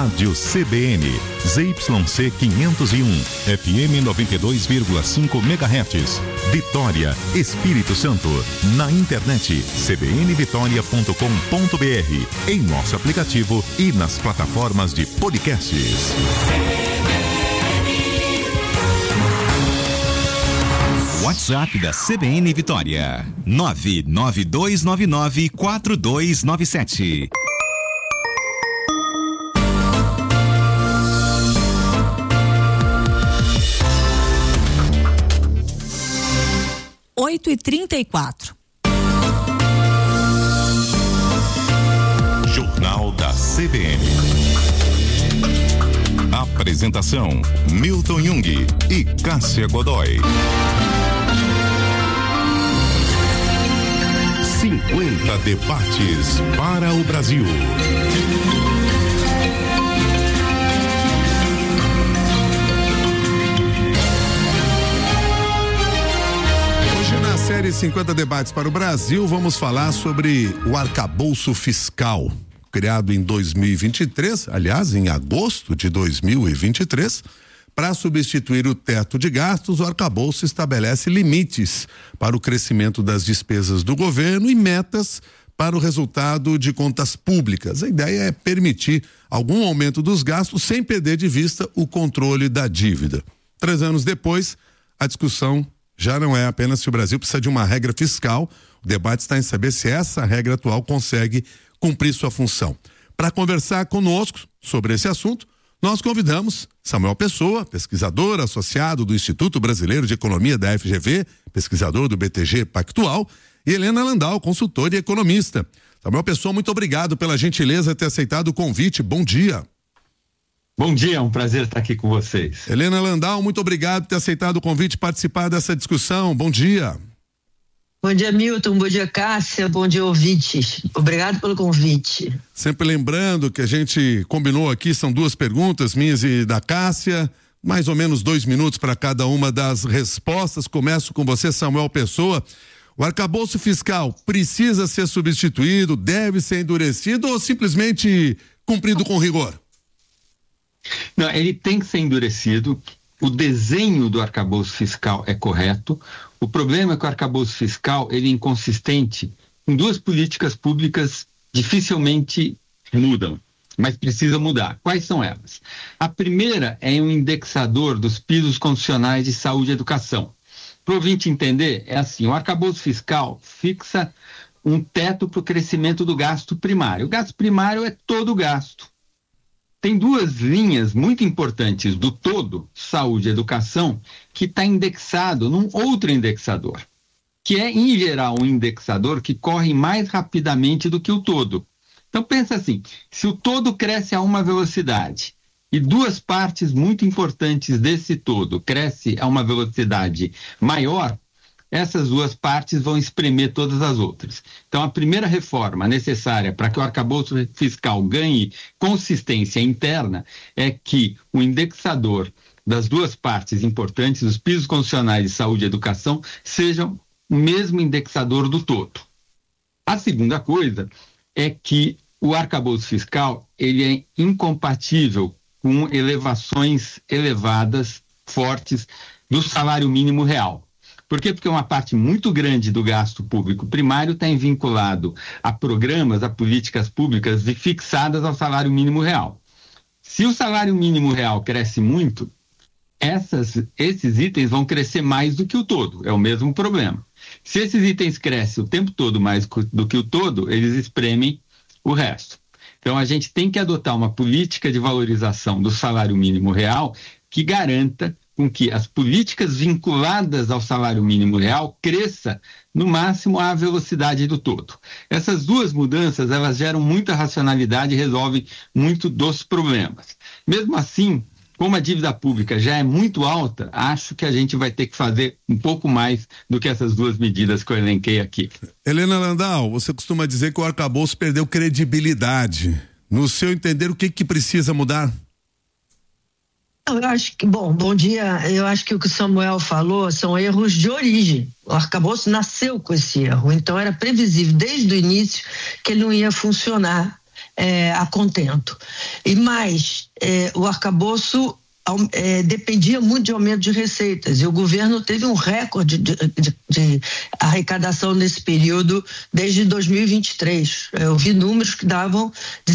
Rádio CBN, ZYC 501, FM 92,5 MHz, Vitória, Espírito Santo. Na internet, cbnvitoria.com.br, em nosso aplicativo e nas plataformas de podcasts. WhatsApp da CBN Vitória, 992994297. Oito e 34. Jornal da CBN. Apresentação: Milton Jung e Cássia Godoy. 50 debates para o Brasil. Hoje, na série 50 debates para o Brasil, vamos falar sobre o arcabouço fiscal, criado em 2023, aliás, em agosto de 2023. Para substituir o teto de gastos, o arcabouço estabelece limites para o crescimento das despesas do governo e metas para o resultado de contas públicas. A ideia é permitir algum aumento dos gastos sem perder de vista o controle da dívida. 3 anos depois, a discussão já não é apenas se o Brasil precisa de uma regra fiscal, o debate está em saber se essa regra atual consegue cumprir sua função. Para conversar conosco sobre esse assunto, nós convidamos Samuel Pessoa, pesquisador associado do Instituto Brasileiro de Economia da FGV, pesquisador do BTG Pactual, e Helena Landau, consultora e economista. Samuel Pessoa, muito obrigado pela gentileza de ter aceitado o convite. Bom dia. Bom dia, é um prazer estar aqui com vocês. Helena Landau, muito obrigado por ter aceitado o convite e participar dessa discussão. Bom dia. Bom dia, Milton. Bom dia, Cássia. Bom dia, ouvintes. Obrigado pelo convite. Sempre lembrando que a gente combinou aqui, são 2 perguntas, minhas e da Cássia, mais ou menos 2 minutos para cada uma das respostas. Começo com você, Samuel Pessoa. O arcabouço fiscal precisa ser substituído, deve ser endurecido ou simplesmente cumprido com rigor? Não, ele tem que ser endurecido. O desenho do arcabouço fiscal é correto. O problema é que o arcabouço fiscal ele é inconsistente em 2 políticas públicas dificilmente mudam, mas precisa mudar. Quais são elas? A primeira é um indexador dos pisos condicionais de saúde e educação. Para o ouvinte entender, é assim, o arcabouço fiscal fixa um teto para o crescimento do gasto primário. O gasto primário é todo o gasto. Tem 2 linhas muito importantes do todo, saúde e educação, que está indexado num outro indexador, que é, em geral, um indexador que corre mais rapidamente do que o todo. Então, pensa assim, se o todo cresce a uma velocidade e 2 partes muito importantes desse todo crescem a uma velocidade maior, essas 2 partes vão espremer todas as outras. Então, a primeira reforma necessária para que o arcabouço fiscal ganhe consistência interna é que o indexador das 2 partes importantes, os pisos condicionais de saúde e educação, sejam o mesmo indexador do todo. A segunda coisa é que o arcabouço fiscal ele é incompatível com elevações elevadas, fortes, do salário mínimo real. Por quê? Porque uma parte muito grande do gasto público primário está vinculado a programas, a políticas públicas fixadas ao salário mínimo real. Se o salário mínimo real cresce muito, esses itens vão crescer mais do que o todo, é o mesmo problema. Se esses itens crescem o tempo todo mais do que o todo, eles espremem o resto. Então a gente tem que adotar uma política de valorização do salário mínimo real que garanta com que as políticas vinculadas ao salário mínimo real cresça no máximo à velocidade do todo. Essas 2 mudanças, elas geram muita racionalidade e resolvem muito dos problemas. Mesmo assim, como a dívida pública já é muito alta, acho que a gente vai ter que fazer um pouco mais do que essas 2 medidas que eu elenquei aqui. Helena Landau, você costuma dizer que o arcabouço perdeu credibilidade. No seu entender, o que precisa mudar? Eu acho que, bom dia, eu acho que o que o Samuel falou são erros de origem. O arcabouço nasceu com esse erro, então era previsível desde o início que ele não ia funcionar a contento. E mais, o arcabouço dependia muito de aumento de receitas, e o governo teve um recorde de arrecadação nesse período desde 2023. Eu vi números que davam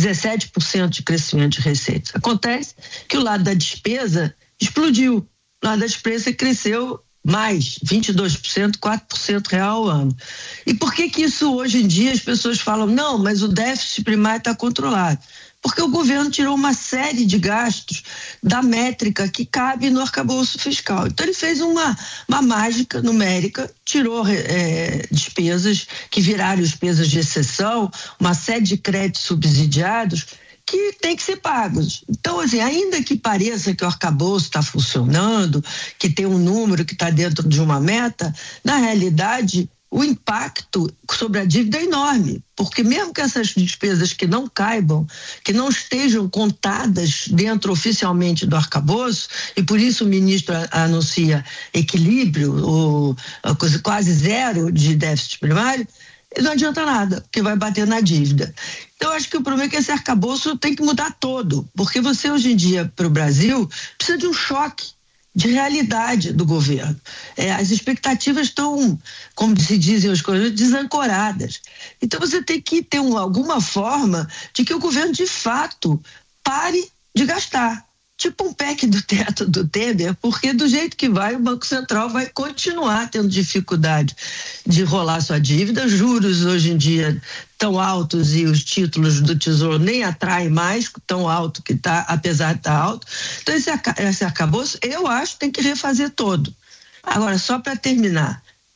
17% de crescimento de receitas. Acontece que o lado da despesa explodiu. O lado da despesa cresceu mais, 22%, 4% real ao ano. E por que isso hoje em dia as pessoas falam, não, mas o déficit primário está controlado? Porque o governo tirou uma série de gastos da métrica que cabe no arcabouço fiscal. Então ele fez uma mágica numérica, tirou despesas que viraram despesas de exceção, uma série de créditos subsidiados que tem que ser pagos. Então, assim, ainda que pareça que o arcabouço está funcionando, que tem um número que está dentro de uma meta, na realidade o impacto sobre a dívida é enorme, porque mesmo que essas despesas que não caibam, que não estejam contadas dentro oficialmente do arcabouço, e por isso o ministro anuncia equilíbrio, ou quase zero de déficit primário, não adianta nada, porque vai bater na dívida. Então, eu acho que o problema é que esse arcabouço tem que mudar todo, porque você hoje em dia, para o Brasil, precisa de um choque de realidade do governo. As expectativas estão, como se dizem as coisas, desancoradas. Então você tem que ter alguma forma de que o governo de fato pare de gastar. Tipo um PEC do teto do Temer, porque do jeito que vai, o Banco Central vai continuar tendo dificuldade de rolar sua dívida, juros hoje em dia tão altos e os títulos do Tesouro nem atraem mais, tão alto que está, apesar de estar alto. Então esse arcabouço, eu acho, tem que refazer todo. Agora, só para terminar,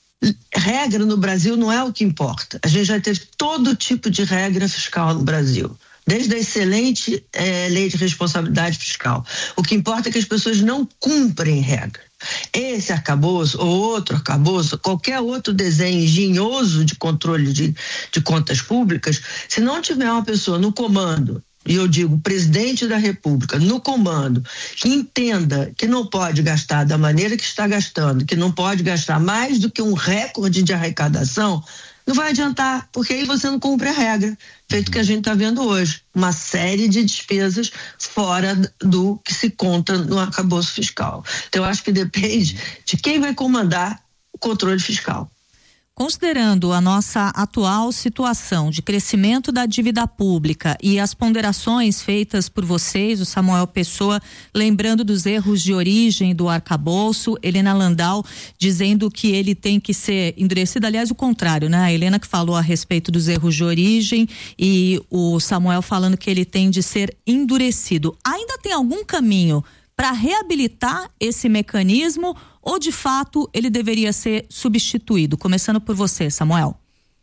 regra no Brasil não é o que importa. A gente já teve todo tipo de regra fiscal no Brasil, desde a excelente lei de responsabilidade fiscal. O que importa é que as pessoas não cumprem regra. Esse arcabouço ou outro arcabouço, qualquer outro desenho engenhoso de controle de contas públicas, se não tiver uma pessoa no comando, e eu digo presidente da República, no comando, que entenda que não pode gastar da maneira que está gastando, que não pode gastar mais do que um recorde de arrecadação, não vai adiantar, porque aí você não cumpre a regra, feito que a gente está vendo hoje, uma série de despesas fora do que se conta no arcabouço fiscal. Então, eu acho que depende de quem vai comandar o controle fiscal. Considerando a nossa atual situação de crescimento da dívida pública e as ponderações feitas por vocês, o Samuel Pessoa, lembrando dos erros de origem do arcabouço, Helena Landau dizendo que ele tem que ser endurecido, aliás, o contrário, né? A Helena que falou a respeito dos erros de origem e o Samuel falando que ele tem de ser endurecido. Ainda tem algum caminho para reabilitar esse mecanismo ou de fato ele deveria ser substituído? Começando por você, Samuel.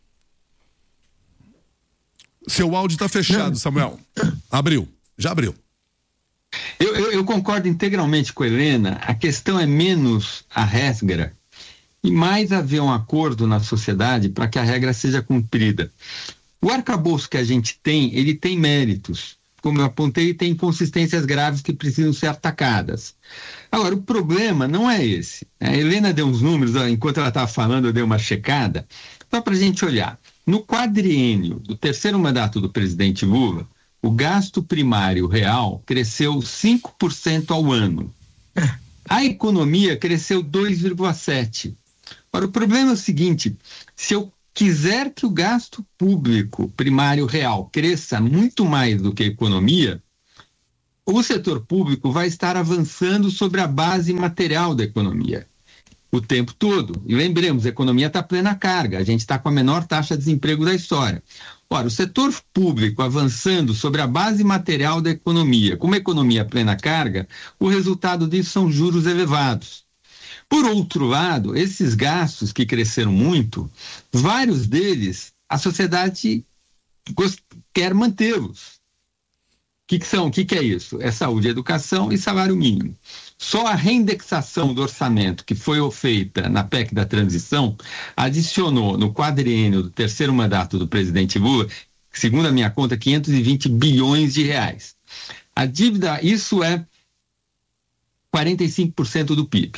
Seu áudio está fechado, Samuel. Abriu, já abriu. Eu concordo integralmente com a Helena. A questão é menos a regra e mais haver um acordo na sociedade para que a regra seja cumprida. O arcabouço que a gente tem, ele tem méritos. Como eu apontei, tem inconsistências graves que precisam ser atacadas. Agora, o problema não é esse. A Helena deu uns números, enquanto ela estava falando, eu dei uma checada, só para a gente olhar. No quadriênio do terceiro mandato do presidente Lula, o gasto primário real cresceu 5% ao ano. A economia cresceu 2,7%. Agora, o problema é o seguinte, se eu quiser que o gasto público primário real cresça muito mais do que a economia, o setor público vai estar avançando sobre a base material da economia o tempo todo. E lembremos, a economia está plena carga, a gente está com a menor taxa de desemprego da história. Ora, o setor público avançando sobre a base material da economia, com uma economia plena carga, o resultado disso são juros elevados. Por outro lado, esses gastos que cresceram muito, vários deles, a sociedade quer mantê-los. O que são? O que é isso? É saúde, educação e salário mínimo. Só a reindexação do orçamento que foi feita na PEC da transição adicionou no quadriênio do terceiro mandato do presidente Lula, segundo a minha conta, 520 bilhões de reais. A dívida, isso é 45% do PIB.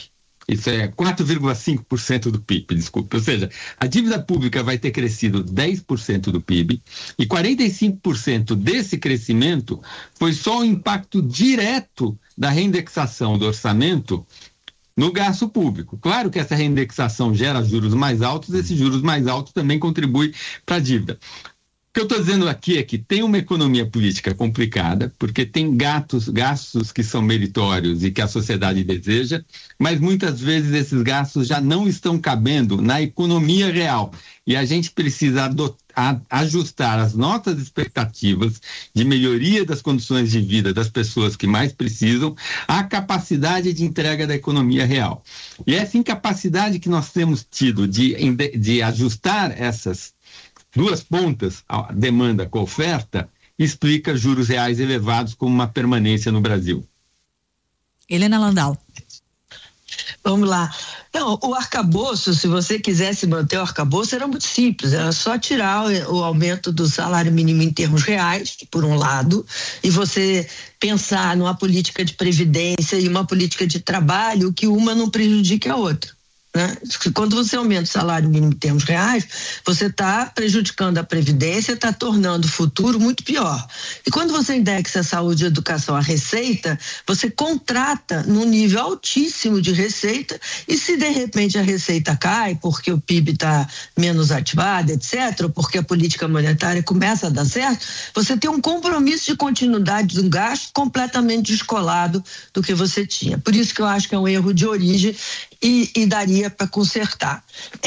Isso é 4,5% do PIB, desculpa. Ou seja, a dívida pública vai ter crescido 10% do PIB e 45% desse crescimento foi só o impacto direto da reindexação do orçamento no gasto público. Claro que essa reindexação gera juros mais altos, esses juros mais altos também contribuem para a dívida. O que eu estou dizendo aqui é que tem uma economia política complicada, porque tem gastos que são meritórios e que a sociedade deseja, mas muitas vezes esses gastos já não estão cabendo na economia real. E a gente precisa ajustar as nossas expectativas de melhoria das condições de vida das pessoas que mais precisam à capacidade de entrega da economia real. E essa incapacidade que nós temos tido de ajustar essas duas pontas, a demanda com a oferta, explica juros reais elevados como uma permanência no Brasil. Helena Landau. Vamos lá. Não, o arcabouço, se você quisesse manter o arcabouço, era muito simples, era só tirar o aumento do salário mínimo em termos reais, por um lado, e você pensar numa política de previdência e uma política de trabalho que uma não prejudique a outra. Né? Quando você aumenta o salário mínimo em termos reais, você está prejudicando a previdência, está tornando o futuro muito pior. E quando você indexa a saúde e a educação à receita, você contrata num nível altíssimo de receita, e se de repente a receita cai porque o PIB está menos ativado, etc., ou porque a política monetária começa a dar certo, você tem um compromisso de continuidade do gasto completamente descolado do que você tinha. Por isso que eu acho que é um erro de origem e daria para consertar.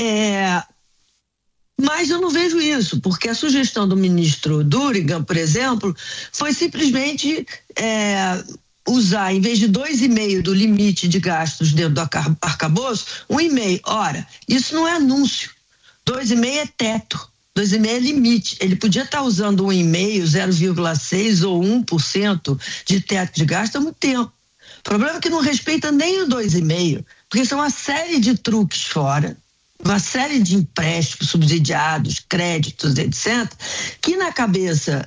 Mas eu não vejo isso, porque a sugestão do ministro Durigan, por exemplo, foi simplesmente usar, em vez de 2,5 do limite de gastos dentro do arcabouço, 1,5. Ora, isso não é anúncio. 2,5 é teto. 2,5 é limite. Ele podia estar usando 1,5, 0,6 ou 1% de teto de gasto há muito tempo. O problema é que não respeita nem o 2,5, porque são uma série de truques fora, uma série de empréstimos subsidiados, créditos, etc., que na cabeça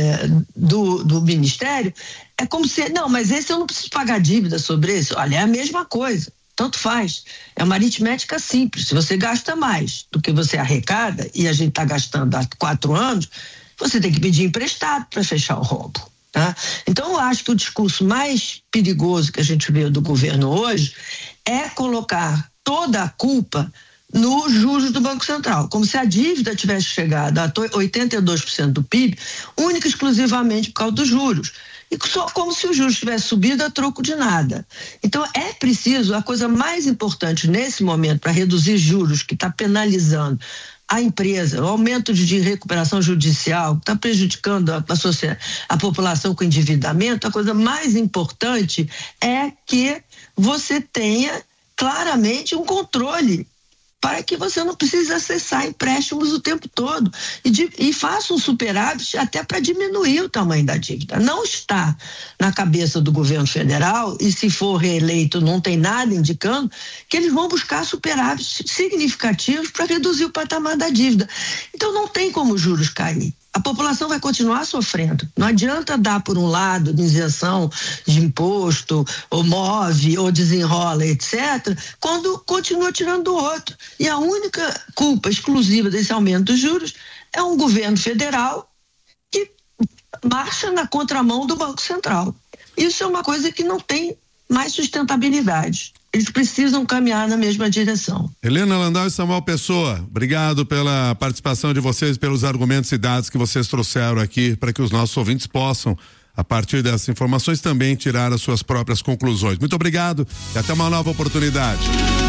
do Ministério é como se, não, mas esse eu não preciso pagar dívida sobre esse. Olha, é a mesma coisa, tanto faz. É uma aritmética simples. Se você gasta mais do que você arrecada, e a gente está gastando há 4 anos, você tem que pedir emprestado para fechar o rombo. Tá? Então eu acho que o discurso mais perigoso que a gente vê do governo hoje é colocar toda a culpa nos juros do Banco Central, como se a dívida tivesse chegado a 82% do PIB, única e exclusivamente por causa dos juros. E só como se os juros tivessem subido a troco de nada. Então é preciso, a coisa mais importante nesse momento para reduzir juros, que está penalizando a empresa, o aumento de recuperação judicial, está prejudicando a população com endividamento, a coisa mais importante é que você tenha claramente um controle para que você não precise acessar empréstimos o tempo todo e faça um superávit até para diminuir o tamanho da dívida. Não está na cabeça do governo federal, e se for reeleito não tem nada indicando, que eles vão buscar superávites significativos para reduzir o patamar da dívida. Então não tem como os juros cair. A população vai continuar sofrendo. Não adianta dar por um lado de isenção de imposto, ou move, ou desenrola, etc., quando continua tirando do outro. E a única culpa exclusiva desse aumento dos juros é um governo federal que marcha na contramão do Banco Central. Isso é uma coisa que não tem mais sustentabilidade. Eles precisam caminhar na mesma direção. Helena Landau e Samuel Pessoa, obrigado pela participação de vocês, pelos argumentos e dados que vocês trouxeram aqui para que os nossos ouvintes possam, a partir dessas informações, também tirar as suas próprias conclusões. Muito obrigado e até uma nova oportunidade.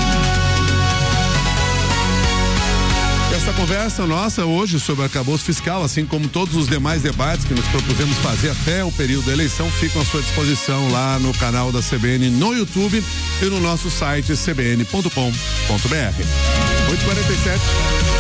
Essa conversa nossa hoje sobre o arcabouço fiscal, assim como todos os demais debates que nos propusemos fazer até o período da eleição, ficam à sua disposição lá no canal da CBN no YouTube e no nosso site cbn.com.br. 8h47.